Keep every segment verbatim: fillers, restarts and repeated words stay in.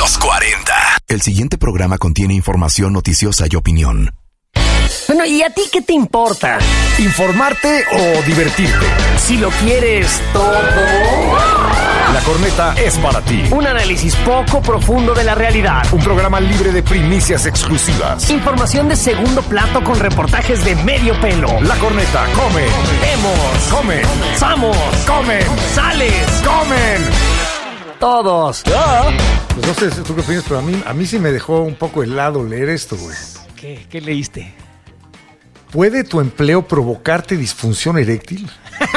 Los cuarenta. El siguiente programa contiene información noticiosa y opinión. Bueno, ¿y a ti qué te importa? ¿Informarte o divertirte? Si lo quieres todo. La Corneta es para ti. Un análisis poco profundo de la realidad. Un programa libre de primicias exclusivas. Información de segundo plato con reportajes de medio pelo. La Corneta come. Vemos. Come. Samos. Comen. Sales. Comen. Todos. Pues no sé tú qué opinas, pero a mí, a mí sí me dejó un poco helado leer esto, güey. ¿Qué, qué leíste? ¿Puede tu empleo provocarte disfunción eréctil?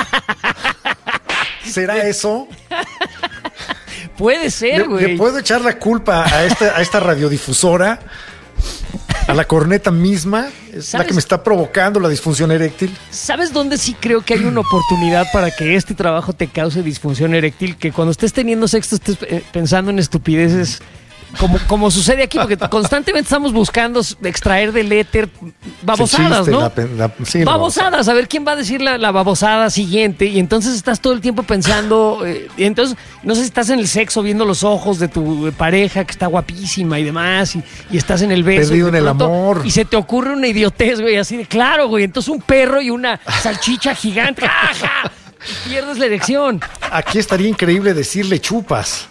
¿Será eso? Puede ser, güey. ¿Le, ¿Le puedo echar la culpa a esta, a esta radiodifusora? ¿A la Corneta misma? ¿Es ¿Sabes? la que me está provocando la disfunción eréctil? ¿Sabes dónde sí creo que hay una oportunidad para que este trabajo te cause disfunción eréctil? Que cuando estés teniendo sexo estés eh, pensando en estupideces como, como sucede aquí, porque constantemente estamos buscando extraer del éter babosadas, chiste, ¿no? la, la, sí, babosadas, a ver quién va a decir la, la babosada siguiente, y entonces estás todo el tiempo pensando, eh, y entonces no sé si estás en el sexo viendo los ojos de tu pareja que está guapísima y demás, y, y estás en el beso. Perdido en el pronto, amor. Y se te ocurre una idiotez, güey, así de claro, güey, entonces un perro y una salchicha gigante, ¡ajá! Y pierdes la erección. Aquí estaría increíble decirle chupas.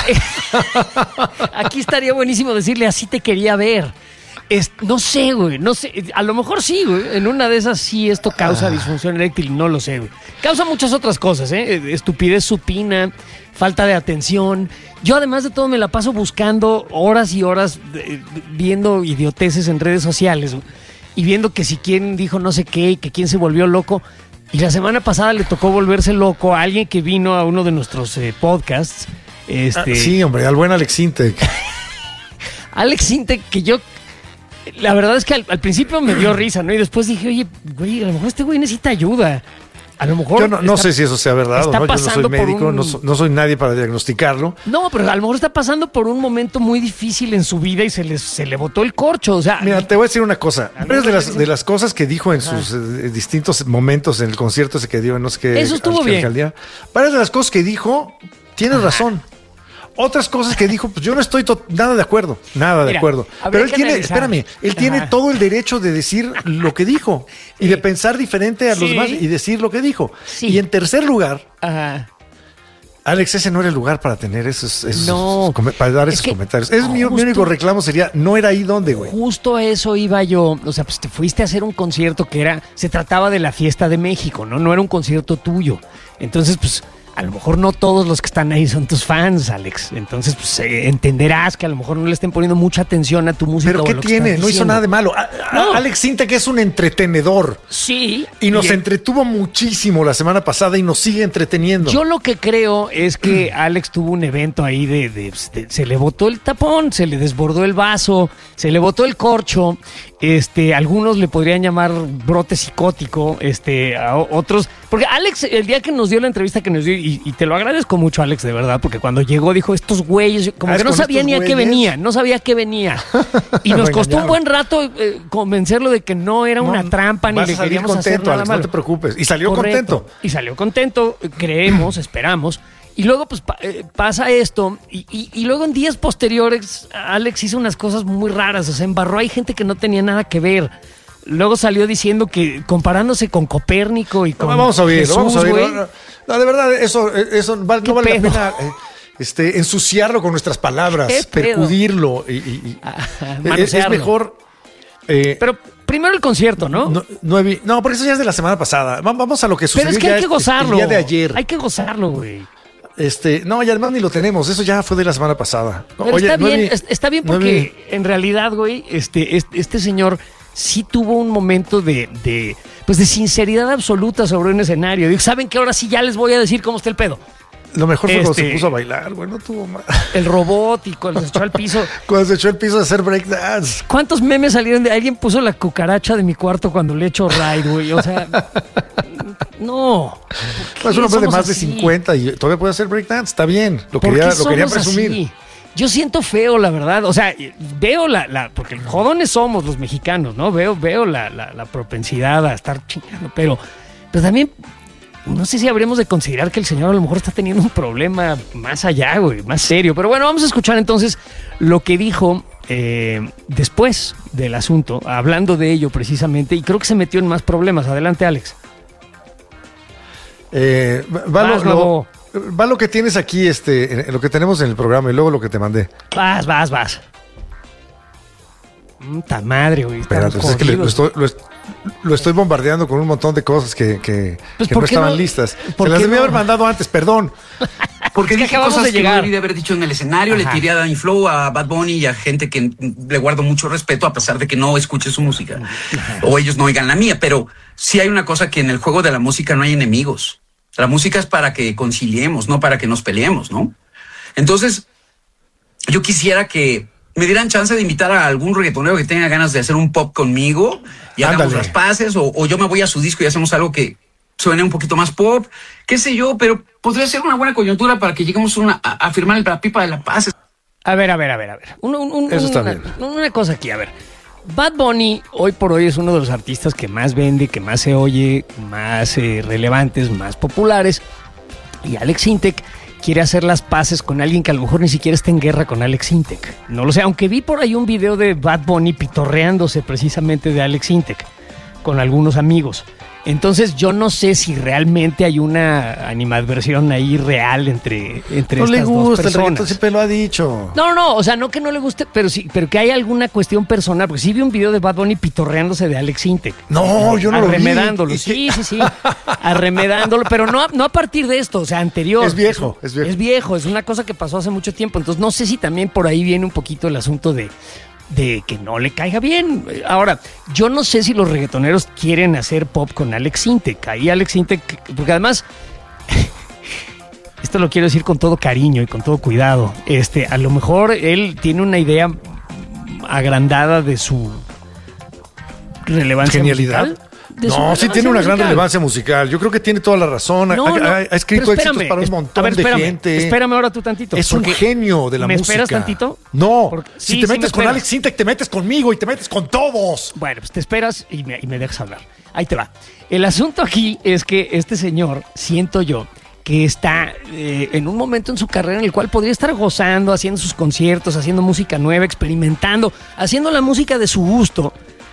Aquí estaría buenísimo decirle así te quería ver. Es, no sé, güey, no sé. A lo mejor sí, güey. En una de esas sí esto causa disfunción eréctil, no lo sé, güey. Causa muchas otras cosas, ¿eh? Estupidez supina, falta de atención. Yo además de todo me la paso buscando horas y horas de, de, viendo idioteces en redes sociales, güey, y viendo que si quién dijo no sé qué y que quién se volvió loco. Y la semana pasada le tocó volverse loco a alguien que vino a uno de nuestros eh, podcasts. Este, Ah, sí, hombre, al buen Alex Intec. Alex Intec, que yo, la verdad es que al, al principio me dio risa, ¿no? Y después dije, oye, güey, a lo mejor este güey necesita ayuda. A lo mejor. Yo no, no está, sé si eso sea verdad o no. Yo no soy médico, un... no, so, no soy nadie para diagnosticarlo. No, pero a lo mejor está pasando por un momento muy difícil en su vida y se le, se le botó el corcho. O sea, mira, te voy a decir una cosa. Varias de las, de las cosas que dijo en sus eh, distintos momentos en el concierto ese que dio, no sé qué. Eso estuvo al, bien. Alcaldía, varias de las cosas que dijo, tienes razón. Otras cosas que dijo, pues yo no estoy to- nada de acuerdo, nada Mira, de acuerdo. Pero él tiene, analizar. espérame, él Ajá. tiene todo el derecho de decir lo que dijo sí. y de pensar diferente a sí. los demás y decir lo que dijo. Sí. Y en tercer lugar, Ajá. Alex, ese no era el lugar para tener esos, esos, no, esos para dar esos comentarios. Es mi, mi único reclamo sería, no era ahí donde, güey. Justo a eso iba yo. O sea, pues te fuiste a hacer un concierto que era, se trataba de la fiesta de México, ¿no? No era un concierto tuyo. Entonces, pues, a lo mejor no todos los que están ahí son tus fans, Alex. Entonces, pues eh, entenderás que a lo mejor no le estén poniendo mucha atención a tu música. ¿Pero qué lo tiene? No hizo nada de malo. A, a, no. Alex Intec es un entretenedor. Sí. Y nos y entretuvo muchísimo la semana pasada y nos sigue entreteniendo. Yo lo que creo es que Alex tuvo un evento ahí de, de, de... Se le botó el tapón, se le desbordó el vaso, se le botó el corcho. Este, algunos le podrían llamar brote psicótico, este, a otros, porque Alex, el día que nos dio la entrevista que nos dio, y, y te lo agradezco mucho, Alex, de verdad, porque cuando llegó dijo, estos güeyes, como ah, que no sabía ni a qué venía, no sabía a qué venía, y nos costó un buen rato eh, convencerlo de que no era no, una trampa, ni le queríamos contento, hacer nada Alex, malo. No te preocupes, y salió Correcto. contento. Y salió contento, creemos, esperamos. Y luego pues pa- eh, pasa esto y, y, y luego en días posteriores Alex hizo unas cosas muy raras, o sea, embarró, hay gente que no tenía nada que ver. Luego salió diciendo que comparándose con Copérnico y con no, vamos a ver, Jesús, vamos a ver. No, no, no, de verdad, eso, eso no vale pedo? la pena eh, este, ensuciarlo con nuestras palabras, percudirlo. Y, y, y, ah, es, es mejor... Eh, Pero... Primero el concierto, ¿no? No, no, no, porque eso ya es de la semana pasada. Vamos a lo que sucedió. Pero es que hay que gozarlo. El día de ayer. Hay que gozarlo, güey. Este, no, y además ni lo tenemos. Eso ya fue de la semana pasada. Pero Oye, está bien, vi, está bien porque vi. en realidad, güey, este, este, este señor sí tuvo un momento de, de, pues de sinceridad absoluta sobre un escenario. Digo, ¿saben qué? Ahora sí ya les voy a decir cómo está el pedo. Lo mejor fue este, cuando se puso a bailar, güey, no tuvo más. El robot y cuando se echó al piso. Cuando se echó al piso a hacer breakdance. ¿Cuántos memes salieron de alguien puso la cucaracha de mi cuarto cuando le echo ride, güey? O sea, no. Es un hombre de más así? de cincuenta y todavía puede hacer breakdance, está bien. Lo quería, lo quería presumir. Así? Yo siento feo, la verdad. O sea, veo la, la porque jodones somos los mexicanos, ¿no? Veo, veo la, la, la propensidad a estar chingando, pero, pero también no sé si habremos de considerar que el señor a lo mejor está teniendo un problema más allá, güey, más serio. Pero bueno, vamos a escuchar entonces lo que dijo eh, después del asunto, hablando de ello precisamente, y creo que se metió en más problemas. Adelante, Alex. Eh, va, vas, lo, lo, va lo que tienes aquí, este, lo que tenemos en el programa y luego lo que te mandé. Vas, vas, vas. ¡Ta madre, güey! Espérate, pues es que lo estoy, lo, lo estoy bombardeando con un montón de cosas que, que, pues que no estaban no, listas. Se las debía no? haber mandado antes, perdón. Porque es que dije acabamos cosas de que llegar. no debí de haber dicho en el escenario. Ajá. Le tiré a Danny Flow, a Bad Bunny y a gente que le guardo mucho respeto a pesar de que no escuche su música. Ajá. O ellos no oigan la mía. Pero sí hay una cosa, que en el juego de la música no hay enemigos. La música es para que conciliemos, no para que nos peleemos, ¿no? Entonces, yo quisiera que me dieran chance de invitar a algún reggaetonero que tenga ganas de hacer un pop conmigo y hagamos Ándale. las paces, o, o yo me voy a su disco y hacemos algo que suene un poquito más pop, qué sé yo, pero podría ser una buena coyuntura para que lleguemos una, a, a firmar la pipa de la paz. A ver, a ver, a ver, a ver. Un, un, un, Eso está una, bien. Una cosa aquí, a ver. Bad Bunny hoy por hoy es uno de los artistas que más vende, que más se oye, más eh, relevantes, más populares. Y Alex Intec quiere hacer las paces con alguien que a lo mejor ni siquiera está en guerra con Alex Intec. No lo sé, aunque vi por ahí un video de Bad Bunny pitorreándose precisamente de Alex Intec con algunos amigos. Entonces yo no sé si realmente hay una animadversión ahí real entre, entre no estas le dos gusta, personas. El reggaetón siempre lo ha dicho. No, no, o sea, no que no le guste, pero sí, pero que hay alguna cuestión personal, porque sí vi un video de Bad Bunny pitorreándose de Alex Intec. No, yo no lo vi. Arremedándolo, sí, sí, sí, arremedándolo, pero no, no a partir de esto, o sea, anterior. Es viejo, es viejo. Es viejo, es una cosa que pasó hace mucho tiempo, entonces no sé si también por ahí viene un poquito el asunto de... de que no le caiga bien. Ahora, yo no sé si los reggaetoneros quieren hacer pop con Alex Intec. Ahí Alex Intec, porque además, esto lo quiero decir con todo cariño y con todo cuidado, este, a lo mejor él tiene una idea agrandada de su relevancia genialidad. musical. No, sí tiene una musical. gran relevancia musical. Yo creo que tiene toda la razón. No, ha, no, ha, ha escrito éxitos para un montón ver, espérame, de gente. Espérame ahora tú tantito. Es un genio de la ¿me música. ¿Me esperas tantito? No, porque, si sí, te sí metes me con Alex Intec, te metes conmigo y te metes con todos. Bueno, pues te esperas y me, y me dejas hablar. Ahí te va. El asunto aquí es que este señor, siento yo, que está eh, en un momento en su carrera en el cual podría estar gozando, haciendo sus conciertos, haciendo música nueva, experimentando, haciendo la música de su gusto,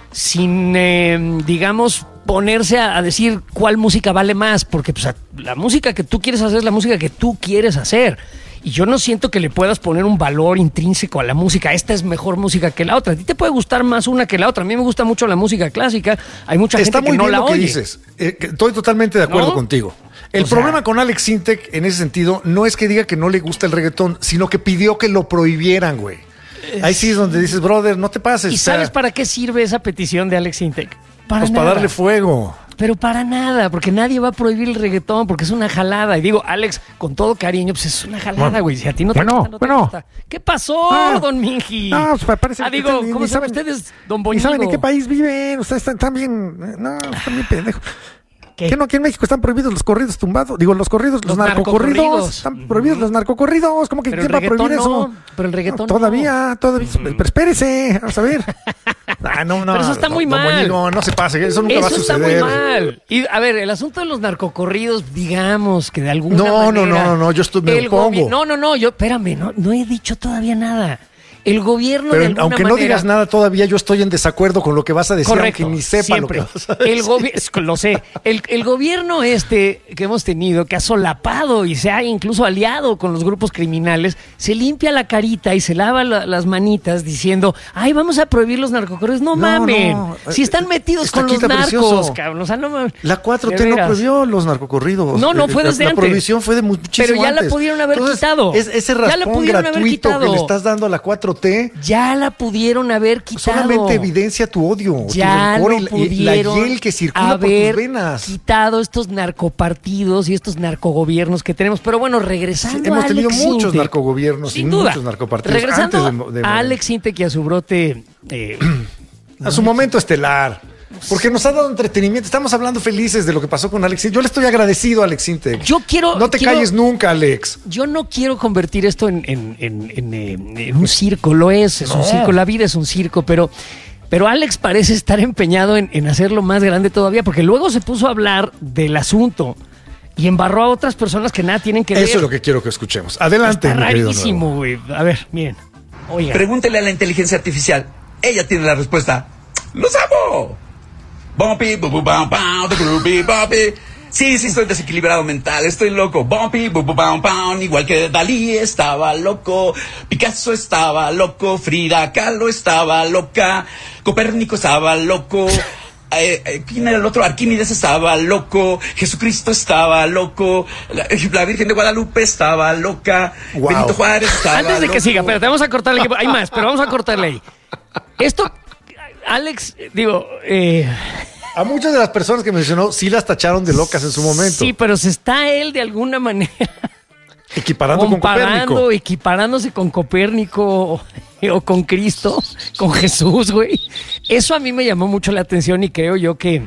sin, eh, digamos, ponerse a, a decir cuál música vale más, porque pues, la música que tú quieres hacer es la música que tú quieres hacer. Y yo no siento que le puedas poner un valor intrínseco a la música. Esta es mejor música que la otra. A ti te puede gustar más una que la otra. A mí me gusta mucho la música clásica. Hay mucha Está gente que no la oye. Está muy bien lo que dices. Eh, que estoy totalmente de acuerdo ¿No? contigo. El o problema sea, con Alex Intec, en ese sentido, no es que diga que no le gusta el reggaetón, sino que pidió que lo prohibieran, güey. Ahí sí es donde dices, brother, no te pases. ¿Y sabes para qué sirve esa petición de Alex Intec? Para pues nada. Para darle fuego. Pero para nada, porque nadie va a prohibir el reggaetón, porque es una jalada. Y digo, Alex, con todo cariño, pues es una jalada, güey. Si a ti no te bueno, gusta, no te bueno. gusta. ¿Qué pasó, ah, don Minji? No, pues parece ah, que... digo, ni, ¿cómo ni saben saben ustedes, don Boñigo? Ni saben en qué país viven. Ustedes están, están bien... No, están bien pendejos. ¿Qué? ¿Qué no? Aquí en México están prohibidos los corridos tumbados. Digo, los corridos, los, los narcocorridos. Están prohibidos los narcocorridos. ¿Cómo que pero quién va a prohibir no, eso? Pero el reggaetón no, Todavía, no. todavía. Mm. Pero espérese, vamos a ver. Ah, no, no. Pero eso está no, muy no, mal. No, no se pase. Eso nunca eso va a suceder. Eso está muy mal. Y a ver, el asunto de los narcocorridos, digamos que de alguna no, manera... No, no, no, no, yo estoy, me opongo. No, no, no, yo, espérame, no, no he dicho todavía nada. El gobierno Pero de alguna aunque manera, no digas nada todavía, yo estoy en desacuerdo con lo que vas a decir, correcto, aunque ni sepa siempre. lo que vas a decir. El gobi- lo sé. El, el gobierno este que hemos tenido, que ha solapado y se ha incluso aliado con los grupos criminales, se limpia la carita y se lava la, las manitas diciendo, ay, vamos a prohibir los narcocorridos. No, no mamen. No. Si están metidos con los narcos, precioso. cabrón. O sea, no mames. La cuatro T no prohibió los narcocorridos. No, no, fue desde la, antes. La prohibición fue de muchísimo Pero ya antes. la pudieron haber Entonces, quitado. Es, ese raspón gratuito que le estás dando a la cuatro T... Ya la pudieron haber quitado. Solamente evidencia tu odio, ya tu rencor lo y, y la hiel que circula por tus venas. Quitado estos narcopartidos y estos narcogobiernos que tenemos. Pero bueno, regresando sí, hemos a tenido Alex muchos Intec, narcogobiernos sin y duda, muchos narcopartidos. Regresando antes de, de a Alex Intec y a su brote eh, a su momento estelar. Porque nos ha dado entretenimiento. Estamos hablando felices de lo que pasó con Alex Intec. Yo le estoy agradecido a Alex Intec. Yo quiero... No te quiero, calles nunca, Alex. Yo no quiero convertir esto en, en, en, en, en un circo. Lo es, es no. un circo. La vida es un circo, pero... Pero Alex parece estar empeñado en, en hacerlo más grande todavía, porque luego se puso a hablar del asunto y embarró a otras personas que nada tienen que ver. Eso es lo que quiero que escuchemos. Adelante, Está mi querido rarísimo, güey. A ver, miren. Oigan. Pregúntele a la inteligencia artificial. Ella tiene la respuesta. ¡Los amo! Bumpy, bu, bu, bam, bam, the groovy, bumpy. Sí, sí, estoy desequilibrado mental, estoy loco. Bumpy, bu, bu, bam, bam. Igual que Dalí estaba loco, Picasso estaba loco, Frida Kahlo estaba loca, Copérnico estaba loco. Eh, eh, ¿Quién era el otro? Arquímedes estaba loco, Jesucristo estaba loco, la, la Virgen de Guadalupe estaba loca, wow. Benito Juárez estaba Antes de que loco. siga, espérate, vamos a cortarle. Hay más, pero vamos a cortarle ahí. Esto, Alex, digo... Eh, A muchas de las personas que mencionó sí las tacharon de locas en su momento. Sí, pero se está él de alguna manera... Equiparando con Copérnico. Equiparándose con Copérnico o, o con Cristo, con Jesús, güey. Eso a mí me llamó mucho la atención y creo yo que,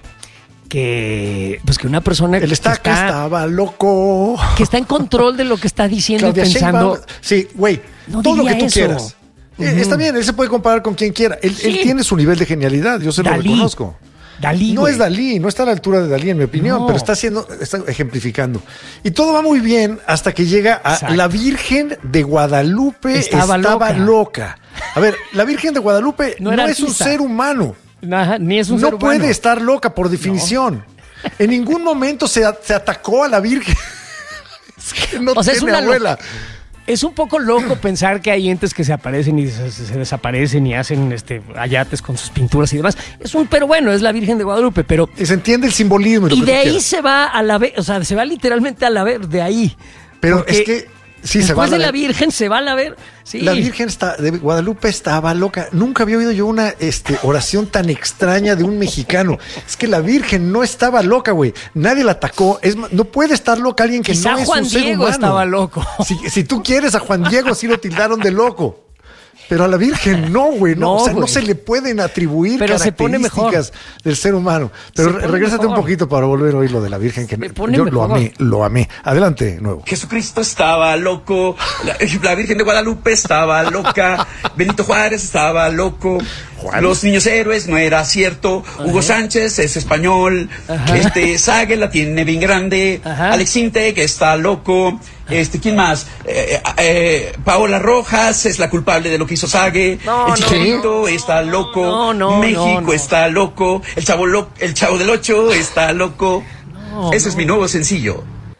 que pues que una persona Él está, que está, estaba loco. Que está en control de lo que está diciendo Claudia y pensando. Sheinbaum, sí, güey, no todo lo que tú eso. quieras. Uh-huh. Eh, está bien, él se puede comparar con quien quiera. Él, sí. él tiene su nivel de genialidad, yo se Dalí. lo reconozco. Dalí, no güey. es Dalí, no está a la altura de Dalí en mi opinión, no. pero está haciendo, está ejemplificando. Y todo va muy bien hasta que llega a Exacto. la Virgen de Guadalupe estaba, estaba loca. loca. A ver, la Virgen de Guadalupe no, no es un ser humano. Ajá, ni es un no ser puede humano. estar loca por definición. No. En ningún momento se, se atacó a la Virgen. Es que no o sea, tiene es una abuela. Loca. Es un poco loco pensar que hay entes que se aparecen y se, se desaparecen y hacen este ayates con sus pinturas y demás. Es un, pero bueno, es la Virgen de Guadalupe, pero... Y se entiende el simbolismo. Y, lo de ahí quieras. se va a la vez, o sea, se va literalmente a la ver, de ahí. Pero es que... Sí, después se va de la, la Virgen se va a la ver. Sí. La Virgen está, de Guadalupe estaba loca. Nunca había oído yo una este, oración tan extraña de un mexicano. Es que la Virgen no estaba loca, güey. Nadie la atacó. Es, no puede estar loca alguien que Quizá no es Juan un ser Diego humano. estaba loco. Si, si tú quieres a Juan Diego, sí lo tildaron de loco. Pero a la Virgen no, güey. No, no, o sea, no se le pueden atribuir pero características del ser humano. Pero regrésate mejor. un poquito para volver a oír lo de la Virgen, que yo mejor. lo amé, lo amé. Adelante, nuevo. Jesucristo estaba loco, la, la Virgen de Guadalupe estaba loca, Benito Juárez estaba loco, Juan. Los niños héroes no era cierto, Ajá. Hugo Sánchez es español, Ajá. este Sague la tiene bien grande, Ajá. Alex Intec está loco. Este, ¿quién más? Eh, eh, Paola Rojas es la culpable de lo que hizo Sague. No, el Chicharito no, está loco. No, no, México no, no. está loco. El chavo lo, el chavo del ocho está loco. No, Ese no. es mi nuevo sencillo.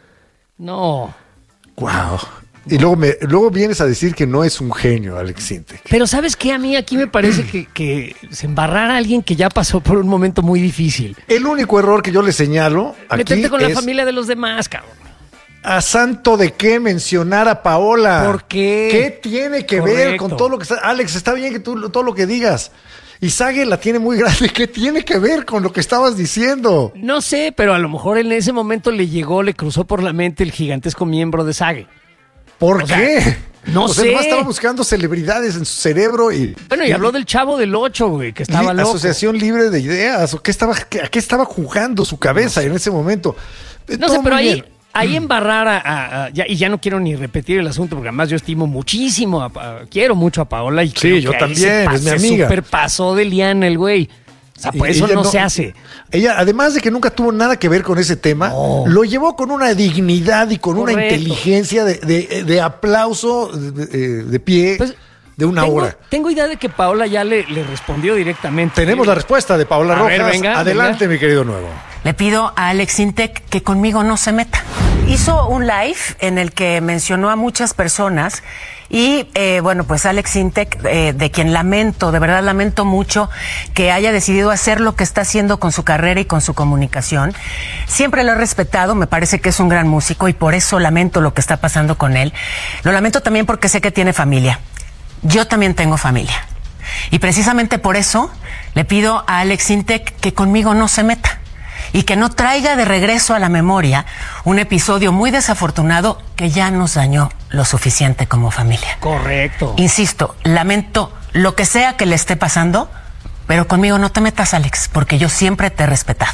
No. Wow. Y luego me, luego vienes a decir que no es un genio, Alex Intec. Pero ¿sabes qué? A mí aquí me parece que, que se embarrara a alguien que ya pasó por un momento muy difícil. El único error que yo le señalo aquí Métete con es... la familia de los demás, cabrón. ¿A santo de qué mencionar a Paola? ¿Por qué? ¿Qué tiene que Correcto. ver con todo lo que está? Alex, está bien que tú todo lo que digas. Y Sague la tiene muy grande. ¿Qué tiene que ver con lo que estabas diciendo? No sé, pero a lo mejor en ese momento le llegó, le cruzó por la mente el gigantesco miembro de Sague. ¿Por o qué? Sea, no o sé. sea, nomás estaba buscando celebridades en su cerebro y... Bueno, y, y habló del Chavo del Ocho, güey, que estaba loco. Asociación Libre de Ideas. ¿O qué estaba, qué, ¿A qué estaba jugando su cabeza no sé. en ese momento? No Todo sé, pero ahí... Bien. Ahí embarrar a, a, a ya, y ya no quiero ni repetir el asunto porque además yo estimo muchísimo, a, a, quiero mucho a Paola y sí, yo también, es mi amiga. Super pasó de liana el güey. O sea, por eso no, no se hace. Ella, además de que nunca tuvo nada que ver con ese tema, no. lo llevó con una dignidad y con Correcto. una inteligencia de, de, de aplauso de, de pie. Pues, de una tengo, hora. Tengo idea de que Paola ya le, le respondió directamente. Tenemos la respuesta de Paola a Rojas. Ver, venga, Adelante, venga. mi querido nuevo. Le pido a Alex Intec que conmigo no se meta. Hizo un live en el que mencionó a muchas personas y, eh, bueno, pues Alex Intec, eh, de quien lamento, de verdad lamento mucho que haya decidido hacer lo que está haciendo con su carrera y con su comunicación. Siempre lo he respetado, me parece que es un gran músico y por eso lamento lo que está pasando con él. Lo lamento también porque sé que tiene familia. Yo también tengo familia. Y precisamente por eso le pido a Alex Intec que conmigo no se meta y que no traiga de regreso a la memoria un episodio muy desafortunado que ya nos dañó lo suficiente como familia. Correcto. Insisto, lamento lo que sea que le esté pasando, pero conmigo no te metas, Alex, porque yo siempre te he respetado.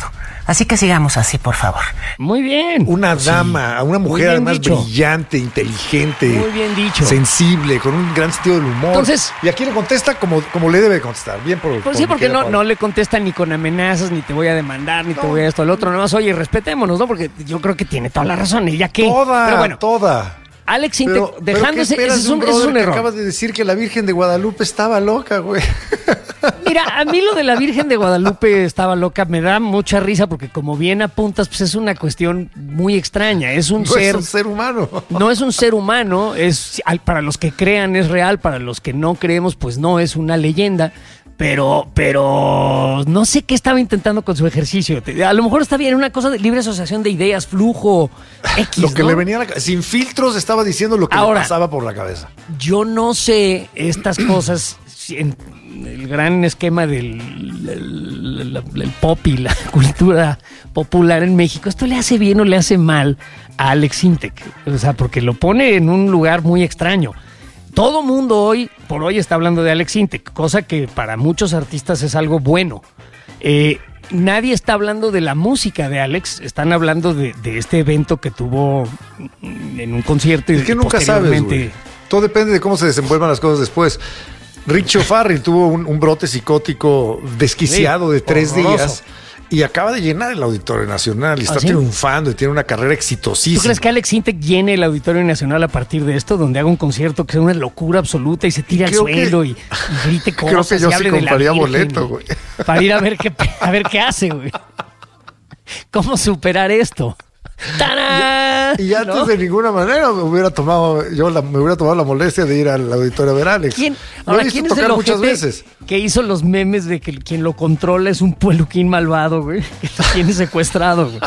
Así que sigamos así, por favor. Muy bien. Una dama, sí. Una mujer además dicho. brillante, inteligente. Muy bien dicho. Sensible, con un gran sentido del humor. Entonces, y aquí le contesta como, como le debe contestar. Bien por, pues por sí, porque no, no le contesta ni con amenazas, ni te voy a demandar, ni no. te voy a esto, al otro. Nada más, oye, respetémonos, ¿no? Porque yo creo que tiene toda la razón. ¿Y ya qué? Toda, Pero bueno, toda. Alex Sintek, dejándose, ese es un, un ese es un error. Acabas de decir que la Virgen de Guadalupe estaba loca, güey. Mira, a mí lo de la Virgen de Guadalupe estaba loca me da mucha risa porque como bien apuntas, pues es una cuestión muy extraña. Es un no ser... es un ser humano. No es un ser humano, es para los que crean es real, para los que no creemos, pues no, es una leyenda. Pero, pero no sé qué estaba intentando con su ejercicio. A lo mejor está bien, una cosa de libre asociación de ideas, flujo, X, lo que ¿no? le venía a la, sin filtros estaba diciendo lo que Ahora, le pasaba por la cabeza. Yo no sé estas cosas en el gran esquema del el, el, el pop y la cultura popular en México. ¿Esto le hace bien o le hace mal a Alex Sintek? O sea, porque lo pone en un lugar muy extraño. Todo mundo hoy, por hoy, está hablando de Alex Sintek, cosa que para muchos artistas es algo bueno. Eh, nadie está hablando de la música de Alex, están hablando de, de este evento que tuvo en un concierto. Es que nunca sabes, güey. Todo depende de cómo se desenvuelvan las cosas después. Richo Farrell tuvo un, un brote psicótico desquiciado sí, de tres horroroso. días. Y acaba de llenar el Auditorio Nacional y está ¿Ah, sí? triunfando y tiene una carrera exitosísima. ¿Tú crees que Alex Sintek llene el Auditorio Nacional a partir de esto? Donde haga un concierto que sea una locura absoluta y se tire al suelo que, y, y grite cosas. Creo que yo y hable sí compraría de la Virgen, boleto, güey. Para ir a ver qué, a ver qué hace, güey. ¿Cómo superar esto? ¡Tarán! Y, y antes ¿no? de ninguna manera me hubiera tomado yo la, me hubiera tomado la molestia de ir al auditorio a ver a Alex. ¿Quién, lo ahora, he visto ¿quién tocar es el muchas veces. Que hizo los memes de que quien lo controla es un pueluquín malvado, güey? Que lo tiene secuestrado, güey.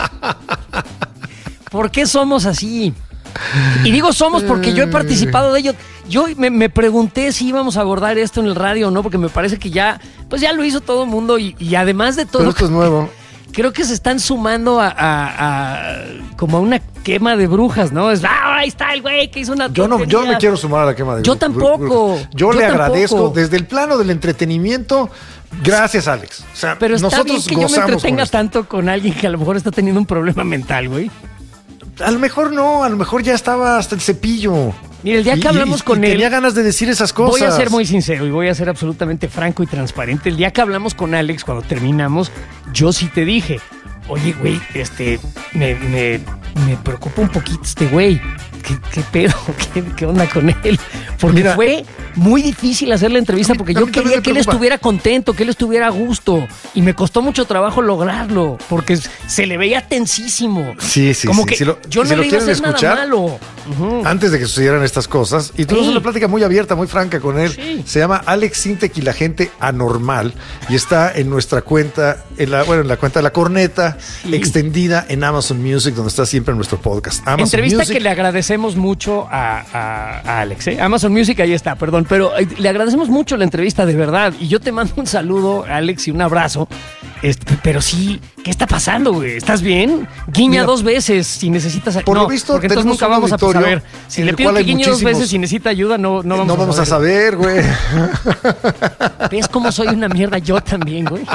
¿Por qué somos así? Y digo somos porque yo he participado de ello. Yo me, me pregunté si íbamos a abordar esto en el radio o no, porque me parece que ya, pues ya lo hizo todo el mundo y, y además de todo. Pero esto es nuevo. Creo que se están sumando a, a, a como a una quema de brujas, ¿no? Es, ah, ahí está el güey que hizo una yo no, yo no me quiero sumar a la quema de yo tampoco, brujas. Yo, yo le tampoco. agradezco desde el plano del entretenimiento. Gracias, Alex. O sea, pero está nosotros bien que yo me entretenga con tanto con alguien que a lo mejor está teniendo un problema mental, güey. A lo mejor no, a lo mejor ya estaba hasta el cepillo. Mira, el día que hablamos y, y, con y él... tenía ganas de decir esas cosas. Voy a ser muy sincero y voy a ser absolutamente franco y transparente. El día que hablamos con Alex, cuando terminamos, yo sí te dije, oye, güey, este, me, me, me preocupa un poquito este güey. ¿Qué, qué pedo? ¿Qué, ¿Qué onda con él? Porque Mira, fue muy difícil hacer la entrevista porque yo quería que él estuviera contento, que él estuviera a gusto. Y me costó mucho trabajo lograrlo porque se le veía tensísimo. Sí, sí, Como sí. que si lo, yo no si le lo iba a hacer escuchar, nada malo. Uh-huh. Antes de que sucedieran estas cosas, y tuvimos sí. una plática muy abierta, muy franca con él. Sí. Se llama Alex Sintek y la gente anormal y está en nuestra cuenta, en la, bueno, en la cuenta de La Corneta, sí. extendida en Amazon Music, donde está siempre nuestro podcast. Amazon Entrevista Music. Que le agradecemos mucho a, a, a Alex, ¿eh? Amazon Music, ahí está, perdón, pero le agradecemos mucho la entrevista, de verdad. Y yo te mando un saludo, Alex, y un abrazo. Este, pero sí, ¿qué está pasando, güey? ¿Estás bien? Guiña Mira, dos veces si necesitas ayuda. Por no, lo visto, porque entonces nunca vamos a saber. Si le pido que guiñe dos veces si necesita ayuda, no, no vamos, no vamos a saber, güey. ¿Ves cómo soy una mierda yo también, güey?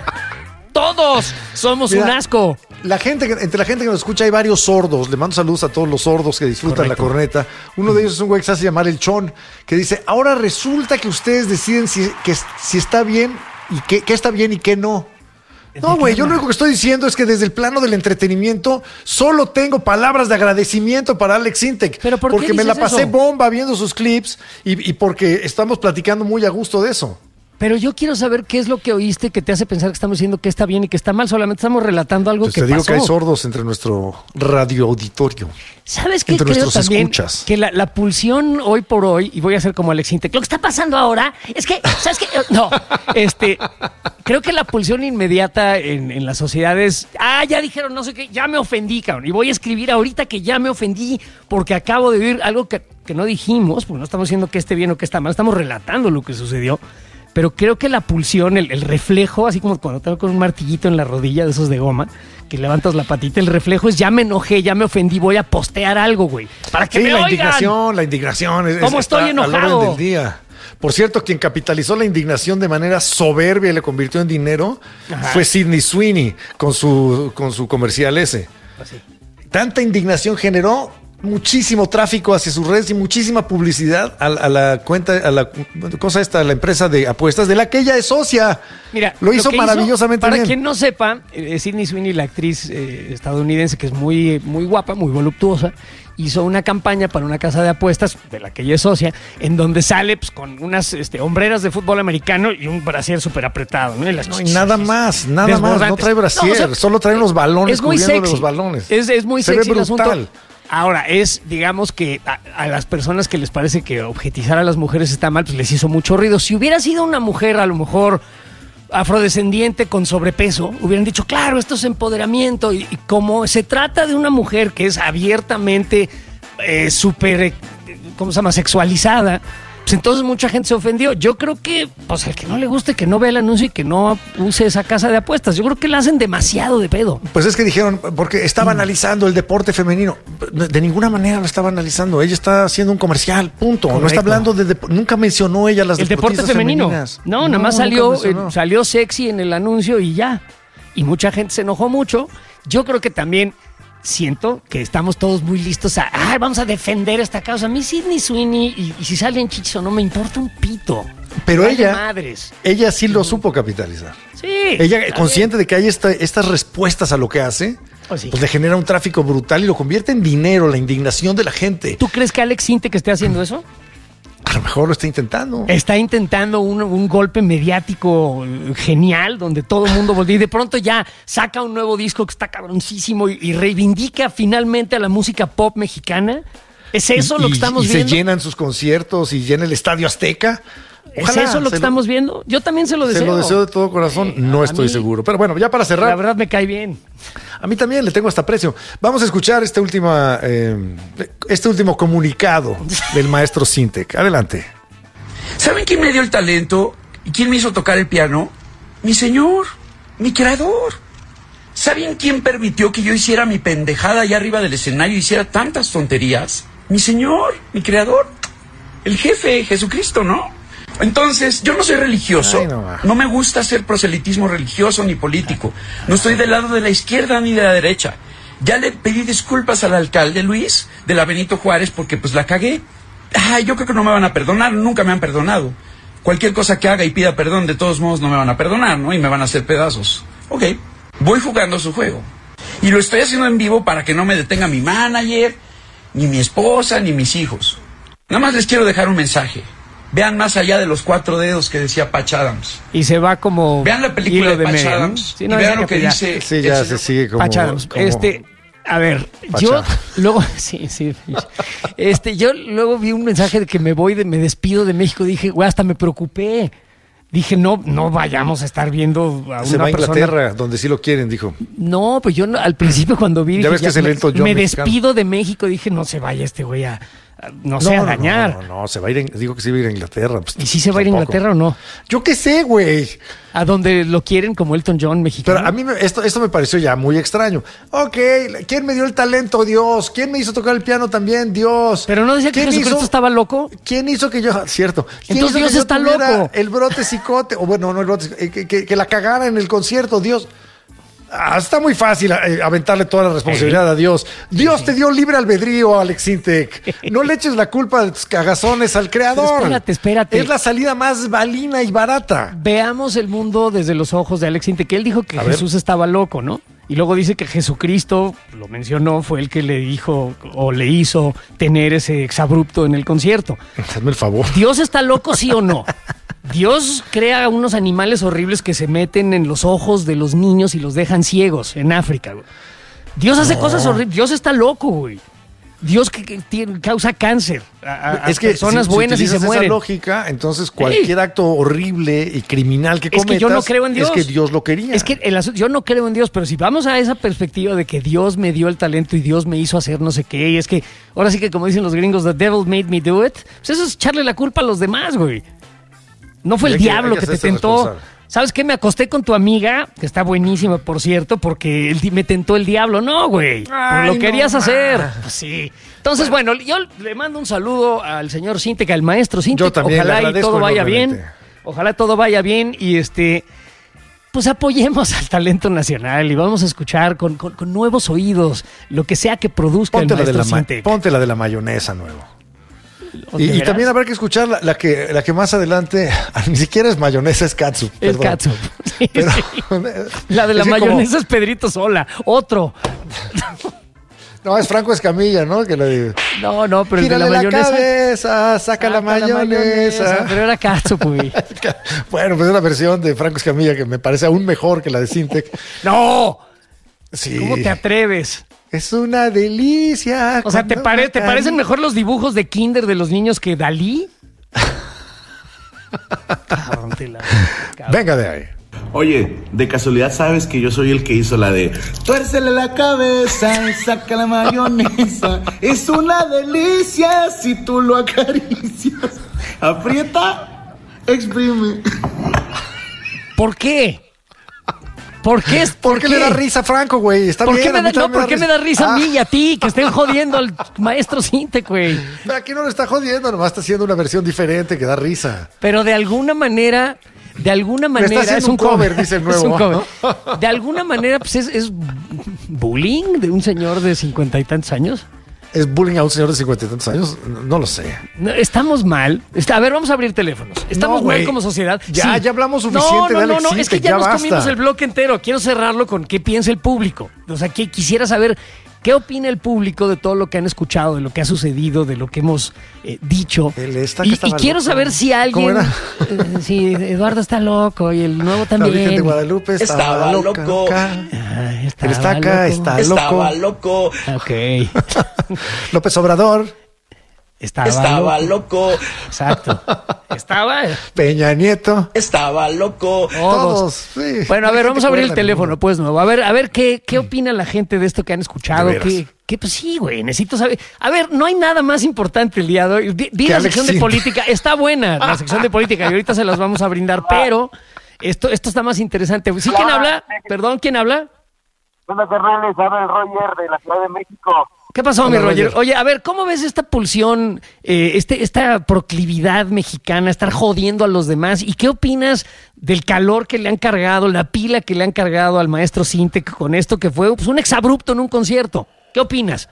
Todos somos Mira, un asco. La gente, entre la gente que nos escucha hay varios sordos. Le mando saludos a todos los sordos que disfrutan Correcto. La corneta. Uno de ellos es un güey que se hace llamar El Chon, que dice, ahora resulta que ustedes deciden si, que, si está bien y qué, qué está bien y qué no. No, güey, yo lo único que estoy diciendo es que desde el plano del entretenimiento solo tengo palabras de agradecimiento para Alex Sintek. ¿Pero por porque qué me la pasé eso? bomba viendo sus clips y, y porque estamos platicando muy a gusto de eso. Pero yo quiero saber qué es lo que oíste que te hace pensar que estamos diciendo que está bien y que está mal. Solamente estamos relatando algo pues que te digo pasó. Que hay sordos entre nuestro radio auditorio. ¿Sabes qué? Entre Creo también escuchas. Que la, la pulsión hoy por hoy, y voy a ser como Alex Sintek, lo que está pasando ahora es que, ¿sabes qué? No, este, creo que la pulsión inmediata en, en las sociedades, ah, ya dijeron no sé qué, ya me ofendí, cabrón, y voy a escribir ahorita que ya me ofendí porque acabo de oír algo que, que no dijimos, porque no estamos diciendo que esté bien o que está mal, estamos relatando lo que sucedió. Pero creo que la pulsión, el, el reflejo, así como cuando te con un martillito en la rodilla de esos de goma, que levantas la patita, el reflejo es ya me enojé, ya me ofendí, voy a postear algo, güey. Para que sí, me la oigan. indignación, la indignación. Es, ¿Cómo estoy enojado? Del día. Por cierto, quien capitalizó la indignación de manera soberbia y le convirtió en dinero Ajá. fue Sydney Sweeney con su, con su comercial ese. Así. Tanta indignación generó muchísimo tráfico hacia sus redes y muchísima publicidad a, a la cuenta, a la cosa esta, a la empresa de apuestas de la que ella es socia. Mira, lo hizo lo maravillosamente hizo, para bien. Para quien no sepa, eh, Sydney Sweeney, la actriz eh, estadounidense que es muy, muy guapa, muy voluptuosa, hizo una campaña para una casa de apuestas de la que ella es socia, en donde sale pues, con unas este, hombreras de fútbol americano y un brasier súper apretado, ¿no? Y, las no, y nada más, nada más, no trae brasier, no, o sea, solo trae los balones, es muy cubriendo sexy. los balones. Es, es muy Se sexy ve el brutal. asunto. Ahora, es, digamos que a, a las personas que les parece que objetizar a las mujeres está mal, pues les hizo mucho ruido. Si hubiera sido una mujer, a lo mejor afrodescendiente con sobrepeso, hubieran dicho, claro, esto es empoderamiento. Y, y como se trata de una mujer que es abiertamente eh, súper, ¿cómo se llama?, sexualizada, pues entonces mucha gente se ofendió. Yo creo que, pues al que no le guste, que no vea el anuncio y que no use esa casa de apuestas. Yo creo que la hacen demasiado de pedo. Pues es que dijeron, porque estaba mm. analizando el deporte femenino. De ninguna manera lo estaba analizando. Ella está haciendo un comercial, punto. Correcto. No está hablando de, de... Nunca mencionó ella las el deporte femenino. Femeninas. No, no, nada más salió, eh, salió sexy en el anuncio y ya. Y mucha gente se enojó mucho. Yo creo que también... siento que estamos todos muy listos a, ah, vamos a defender esta causa. A mí Sydney Sweeney, y, y si salen chichis o no, me importa un pito. Pero vale ella, madres. ella sí lo supo capitalizar. Sí. Ella, consciente de que hay esta, estas respuestas a lo que hace, oh, sí. pues le genera un tráfico brutal y lo convierte en dinero, la indignación de la gente. ¿Tú crees que Alex Sintek esté haciendo eso? A lo mejor lo está intentando. Está intentando un, un golpe mediático genial donde todo el mundo voltea y de pronto ya saca un nuevo disco que está cabroncísimo y, y reivindica finalmente a la música pop mexicana. ¿Es eso y, lo que estamos y viendo? Y se llenan sus conciertos y llena el Estadio Azteca. Ojalá, ¿es eso lo que estamos lo, viendo? Yo también se lo deseo. Se lo deseo de todo corazón, eh, no estoy mí, seguro. Pero bueno, ya para cerrar. La verdad me cae bien. A mí también le tengo hasta aprecio. Vamos a escuchar este, última, eh, este último comunicado del maestro Sintek. Adelante. ¿Saben quién me dio el talento? ¿Y quién me hizo tocar el piano? Mi señor, mi creador. ¿Saben quién permitió que yo hiciera mi pendejada allá arriba del escenario y hiciera tantas tonterías? Mi señor, mi creador, el jefe, Jesucristo, ¿no? Entonces, yo no soy religioso, Ay, no. no me gusta hacer proselitismo religioso ni político. No estoy del lado de la izquierda ni de la derecha. Ya le pedí disculpas al alcalde Luis de la Benito Juárez porque pues la cagué. Ay, yo creo que no me van a perdonar, nunca me han perdonado. Cualquier cosa que haga y pida perdón, de todos modos no me van a perdonar, ¿no? Y me van a hacer pedazos. Ok, voy jugando su juego. Y lo estoy haciendo en vivo para que no me detenga mi manager, ni mi esposa, ni mis hijos. Nada más les quiero dejar un mensaje. Vean más allá de los cuatro dedos que decía Patch Adams. Y se va como... Vean la película de Patch medio, Adams, ¿no? Sí, no, y vean lo que ya, dice... Sí, ya se sigue como... Patch Adams. Como... Este... A ver, Pacha. yo luego, sí, sí, este, yo luego vi un mensaje de que me voy, de, me despido de México. Dije, güey, hasta me preocupé. Dije, no, no vayamos a estar viendo a Se una va a Inglaterra, persona. Donde sí lo quieren, dijo. No, pues yo no, al principio cuando vi, ya dije, ves que ya es el me, Elton John me mexicano. despido de México. Dije, no se vaya este güey a, a no, no sé, no, a dañar. No, no, no, se va a ir, digo que sí va a ir a Inglaterra. Pues, ¿Y si se va a ir a Inglaterra o no? Yo qué sé, güey. A donde lo quieren como Elton John mexicano. Pero a mí me, esto, esto me pareció ya muy extraño. Ok, ¿quién me dio el talento? Dios. ¿Quién me hizo tocar el piano también? Dios. Pero no decía que Jesucristo hizo, estaba loco. ¿Quién hizo que yo, cierto? ¿Quién Entonces hizo Dios que yo está loco. El brote psicote, o bueno, no el brote, eh, que, que, que la cagara en el concierto, Dios. Ah, está muy fácil eh, aventarle toda la responsabilidad ¿Eh? a Dios. Dios sí, te dio libre albedrío, Alex Sintek. No le eches la culpa de tus cagazones al creador. Pero espérate, espérate. Es la salida más balina y barata. Veamos el mundo desde los ojos de Alex Sintek. Él dijo que a Jesús ver. estaba loco, ¿no? Y luego dice que Jesucristo, lo mencionó, fue el que le dijo o le hizo tener ese exabrupto en el concierto. Hazme el favor. ¿Dios está loco, sí o no? Dios crea unos animales horribles que se meten en los ojos de los niños y los dejan ciegos en África, güey. Dios hace no. cosas horribles. Dios está loco, güey. Dios que, que tiene, causa cáncer a, a es que personas si, buenas si y se mueren. Esa lógica, entonces cualquier sí. acto horrible y criminal que cometas, es que yo no creo en Dios. Es que Dios lo quería. Es que el, yo no creo en Dios, pero si vamos a esa perspectiva de que Dios me dio el talento y Dios me hizo hacer no sé qué, y es que ahora sí que como dicen los gringos, the devil made me do it, pues eso es echarle la culpa a los demás, güey. No fue el que, diablo que, que te tentó. ¿Sabes qué? Me acosté con tu amiga, que está buenísima, por cierto, porque él me tentó el diablo. No, güey. Lo querías no, hacer. Pues sí. Entonces, bueno. bueno, yo le mando un saludo al señor Sintek, al maestro Sintek. Yo también. Ojalá y todo vaya bien. Ojalá todo vaya bien y este... Pues apoyemos al talento nacional y vamos a escuchar con, con, con nuevos oídos lo que sea que produzca ponte el maestro la de la Sintek. Ponte la de la mayonesa nuevo. Y, y también habrá que escuchar la, la que la que más adelante ni siquiera es mayonesa, es catsup. Es perdón. catsup. Sí, Pero, sí. La de la mayonesa como... es Pedrito Sola. Otro. No, es Franco Escamilla, ¿no? Que le... No, no, pero Gírale el de la mayonesa. La cabeza, saca, saca la, mayonesa. la mayonesa. Pero era catsup, güey. Bueno, pues es una versión de Franco Escamilla que me parece aún mejor que la de Sintek. ¡No! Sí. ¿Cómo te atreves? Es una delicia. O sea, ¿te, pare, ¿te parecen mejor los dibujos de Kinder de los niños que Dalí? Cabrón, te la... Cabrón. Venga de ahí. Oye, de casualidad sabes que yo soy el que hizo la de tuércele la cabeza y saca la mayonesa. Es una delicia si tú lo acaricias. Aprieta, exprime. ¿Por qué? ¿Por qué? ¿Por, ¿Por qué, qué le da risa a Franco, güey? Está ¿Por bien. Qué me da, no, me ¿por da qué risa? me da risa ah. a mí y a ti? Que estén jodiendo al maestro Sintek, güey. Pero aquí no lo está jodiendo, nomás está haciendo una versión diferente que da risa. Pero de alguna manera... De alguna manera está es un cover, cover, dice el nuevo. Es un cover. De alguna manera, pues es, es bullying de un señor de cincuenta y tantos años. ¿Es bullying a un señor de cincuenta y tantos años? No, no lo sé. No, estamos mal. Está, a ver, vamos a abrir teléfonos. Estamos no, mal como sociedad. Ya, sí. ya hablamos suficiente no, no, de Alex No, no, Sintek, es que ya, ya nos basta. comimos el bloque entero. Quiero cerrarlo con qué piensa el público. O sea, que quisiera saber qué opina el público de todo lo que han escuchado, de lo que ha sucedido, de lo que hemos eh, dicho. El esta y, que y quiero loco. saber si alguien... ¿Cómo era? eh, si Eduardo está loco y el nuevo también. La Virgen de Guadalupe estaba, estaba loca. loco. Ah, estaba Él está acá, loco. está Estaba loco. loco. Ok. López Obrador. Estaba, Estaba loco. loco. Exacto. Estaba. Peña Nieto. Estaba loco. Todos. Todos. Sí. Bueno, a ver, vamos a abrir el teléfono, mundo. pues, nuevo. A ver, a ver qué, qué opina la gente de esto que han escuchado. De veras. ¿Qué, qué, pues sí, güey, necesito saber. A ver, no hay nada más importante el día de hoy. Vi, vi la Alex sección de Sintek. política. Está buena la sección de política y ahorita se las vamos a brindar, pero esto, esto está más interesante. ¿Sí quién habla? Perdón, ¿quién habla? Hola, carnales, habla el Roger de la Ciudad de México. ¿Qué pasó, Hola, mi Roger? Roger. Oye, a ver, ¿cómo ves esta pulsión, eh, este, esta proclividad mexicana, estar jodiendo a los demás? ¿Y qué opinas del calor que le han cargado, la pila que le han cargado al maestro Sintek con esto que fue pues, un exabrupto en un concierto? ¿Qué opinas?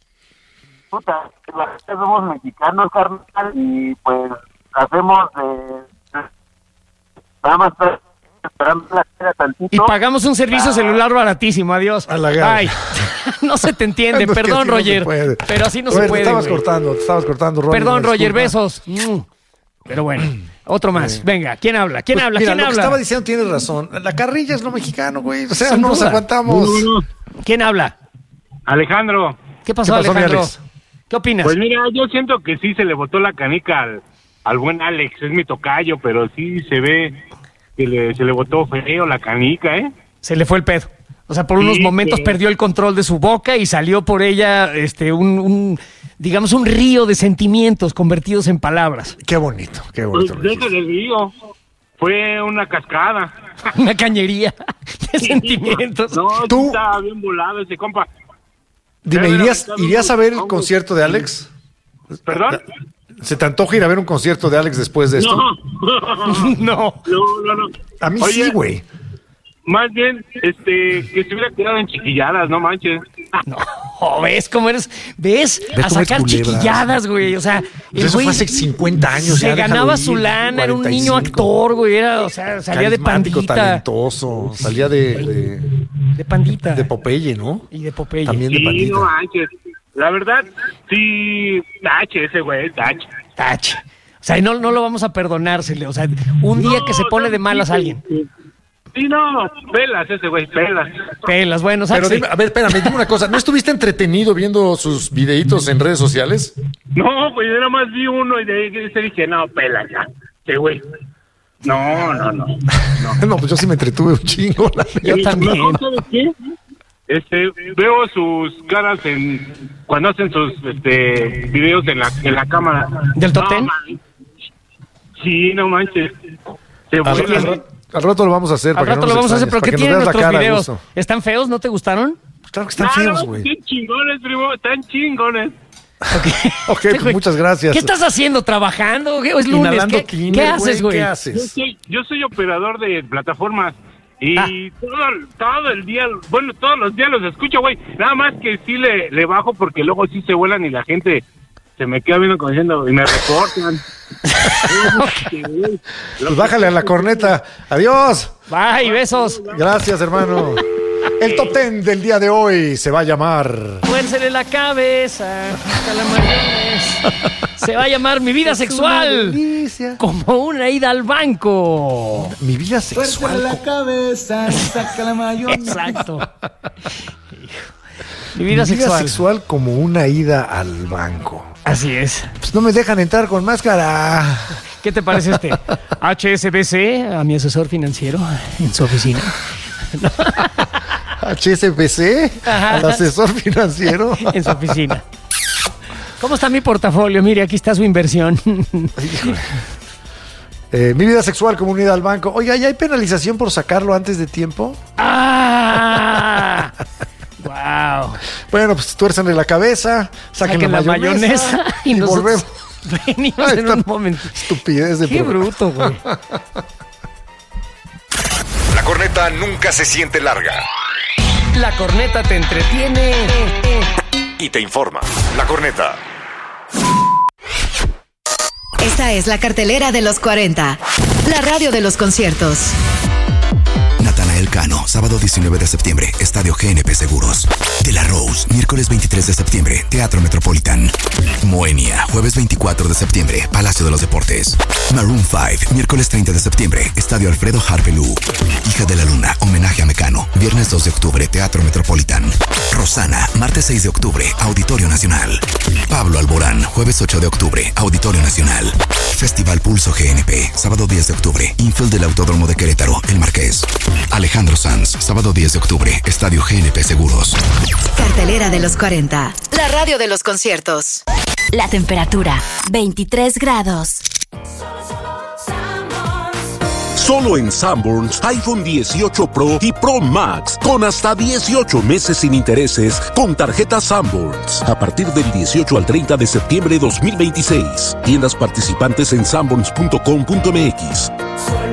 Puta, somos mexicanos, carnal, y pues hacemos de... Nada más esperando la espera tantito. Y pagamos un servicio celular baratísimo, adiós. A la gana. Ay, no se te entiende, No, es que perdón, así no se Roger. puede. Pero así no Roger, se puede. Te estabas güey. cortando, te estabas cortando, Roger. Perdón, una Roger, disculpa. besos. Mm. Pero bueno, otro más. Venga, ¿quién habla? ¿Quién Pues, habla? mira, ¿Quién lo habla? que estaba diciendo tienes razón. La carrilla es lo mexicano, güey. O sea, Sin no nos duda. aguantamos. ¿Quién habla? Alejandro, ¿Qué pasó, ¿Qué pasó, mi Alejandro? Alex? ¿Qué opinas? pues mira, yo siento que sí se le botó la canica al, al buen Alex, es mi tocayo, pero sí se ve que le, se le botó feo la canica, ¿eh? Se le fue el pedo. O sea, por Sí, unos momentos sí. perdió el control de su boca y salió por ella, este, un, un, digamos, un río de sentimientos convertidos en palabras. Qué bonito, qué Pues bonito. lo dijiste. déjale el río, fue una cascada. Una cañería de sentimientos. No, sí Tú- estaba bien volado ese compa. Dime, Debe ¿irías, haber ¿irías a ver el un- concierto de Alex? ¿Perdón? ¿Se te antoja ir a ver un concierto de Alex después de esto? No, No. no, no, no. A mí Oye, sí, güey. Más bien, este, que se hubiera quedado en chiquilladas, no manches. No, ¿ves cómo eres? ¿Ves? Ve A cómo es sacar culebras. chiquilladas, güey. O sea, el Eso güey fue hace cincuenta años. se ya, déjalo ganaba ir, su lana, era un cuarenta y niño cinco. actor, güey. Era, o sea, salía de Carismático, pandita. talentoso. Salía de, de, De pandita. de Popeye, ¿no? Y de Popeye. También de Sí, pandita. no manches. La verdad, sí, tache ese güey, tache. Tache. O sea, y no, no lo vamos a perdonársele. O sea, un día que se pone de malas a alguien. Sí, no, pelas ese güey, pelas. Pelas, bueno, Pero sáquese. dime, a ver, espérame, dime una cosa. ¿No estuviste entretenido viendo sus videitos en redes sociales? No, pues yo nada más vi uno y de ahí se dije, no, pelas ya, ese güey. No, no, no. No, pues yo sí me entretuve un chingo. la Yo neta. también. No, ¿sabes qué? Este, veo sus caras en cuando hacen sus este videos en la en la cámara. ¿Del Totén? No, man. Sí, no manches. Se Al, vuelven- al ra- al rato lo vamos a hacer. Al para que rato no lo nos vamos a hacer, extrañes, pero ¿qué para que tienen nos veas la nuestros cara a videos? gusto. ¿Están feos? ¿No te gustaron? Claro que están No, feos, no, güey. qué chingones, primo, están chingones. Ok, Ok, pues muchas gracias. ¿Qué estás haciendo? ¿Trabajando? ¿Qué? ¿Es lunes? Inhalando ¿Qué, tiner, ¿qué haces, güey? ¿Qué Yo haces? soy, yo soy operador de plataformas y Ah. todo, todo el día, bueno, todos los días los escucho, güey. Nada más que sí le, le bajo porque luego sí se vuelan y la gente se me queda viendo como diciendo y me reportan. Pues bájale a la corneta. Adiós. Bye, besos. Gracias, hermano. El top ten del día de hoy se va a llamar... Fuércele la cabeza. Hasta la mayonesa. Se va a llamar Mi Vida Es una Sexual. delicia. Como una ida al banco. Mi vida Fuérzale sexual. la cabeza, saca la mayonesa. Exacto. Mi Mi vida vida sexual. sexual como una ida al banco. Así es. Pues no me dejan entrar con máscara. ¿Qué te parece este? H S B C, a mi asesor financiero en su oficina. H S B C, Ajá. al asesor financiero. En su oficina. ¿Cómo está mi portafolio? Mire, aquí está su inversión. Eh, mi vida sexual como una ida al banco. Oiga, ¿ya hay penalización por sacarlo antes de tiempo? ¡Ah! ¡Wow! Bueno, pues tuérzanle la cabeza, saquen, Saquen la, la mayonesa, mayonesa y, y nosotros volvemos. Venimos Ahí en está. un momento. Estupidez de Qué programa. bruto, güey. La corneta nunca se siente larga La corneta te entretiene. y te informa. La corneta. Esta es la cartelera de los cuarenta. La radio de los conciertos. Natanael Cano, sábado diecinueve de septiembre, Estadio G N P Seguros. De la Rose, miércoles veintitrés de septiembre, Teatro Metropolitan. Moenia, jueves veinticuatro de septiembre, Palacio de los Deportes. Maroon cinco, miércoles treinta de septiembre, Estadio Alfredo Harpelú. Hija de la Luna, homenaje a Mecano, viernes dos de octubre, Teatro Metropolitan. Rosana, martes seis de octubre, Auditorio Nacional. Pablo Alborán, jueves ocho de octubre, Auditorio Nacional. Festival Pulso G N P, sábado diez de octubre, Infield del Autódromo de Querétaro, El Marqués. Alejandro Sanz, sábado diez de octubre, Estadio G N P Seguros. Cartelera de los cuarenta. La radio de los conciertos. La temperatura, veintitrés grados. Solo en Sanborns, iPhone dieciocho Pro y Pro Max con hasta dieciocho meses sin intereses con tarjeta Sanborns. A partir del dieciocho al treinta de septiembre de dos mil veintiséis. Tiendas participantes en sanborns punto com punto m x.